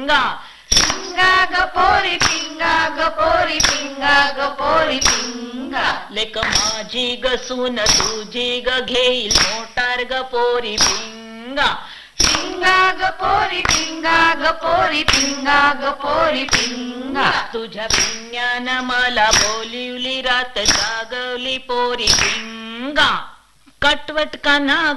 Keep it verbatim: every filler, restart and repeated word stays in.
पिंगा. पिंगा ग पोरी पिंगा ग पोरी पिंगा ग पोरी पिंगा. लेक माझी ग सून तुझी ग घेईल मोटार ग पोरी पिंगा. पिंगा ग पोरी पिंगा ग पोरी पिंगा ग पोरी पिंगा. तुझ्या पिंग्यानं मला बोलिवली रात जागवली पोरी पिंगा. कटवट काना